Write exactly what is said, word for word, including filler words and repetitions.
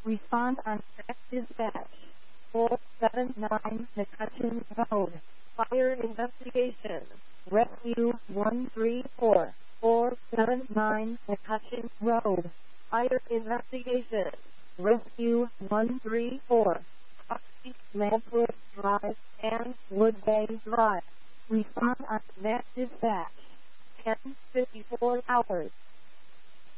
Respond on Stack Dispatch. four seven nine McCutcheon Road. Fire investigation. Rescue one three four. four seven nine McCutcheon Road. Fire investigation. Rescue one three four. Foxy Lampwood Drive and Woodbay Drive. Respond on Stack Dispatch. ten fifty-four hours.